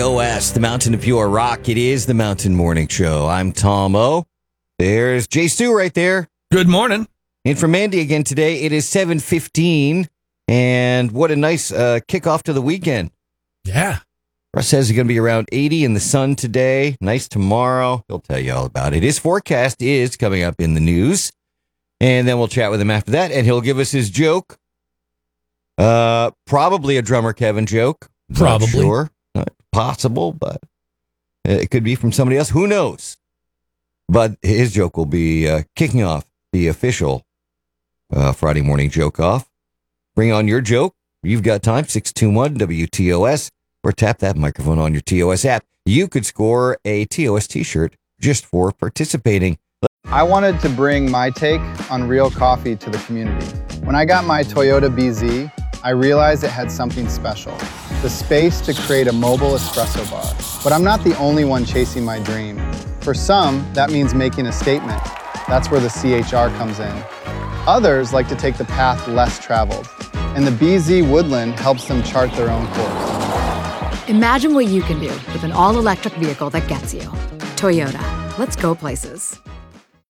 WTOS, the Mountain of Pure Rock. It is the Mountain Morning Show. I'm Tom O. There's Jay Stu right there. Good morning. And for Mandy again today, it is 7:15. And what a nice kickoff to the weekend. Yeah. Russ says he's going to be around 80 in the sun today. Nice tomorrow. He'll tell you all about it. His forecast is coming up in the news. And then we'll chat with him after that. And he'll give us his joke. Probably a Drummer Kevin joke. Probably. Not sure. Not possible, but it could be from somebody else. Who knows? But his joke will be kicking off the official Friday morning joke off. Bring on your joke. You've got time. 621-WTOS. Or tap that microphone on your TOS app. You could score a TOS t-shirt just for participating. I wanted to bring my take on real coffee to the community. When I got my Toyota BZ, I realized it had something special. The space to create a mobile espresso bar. But I'm not the only one chasing my dream. For some, that means making a statement. That's where the CHR comes in. Others like to take the path less traveled. And the BZ Woodland helps them chart their own course. Imagine what you can do with an all-electric vehicle that gets you. Toyota. Let's go places.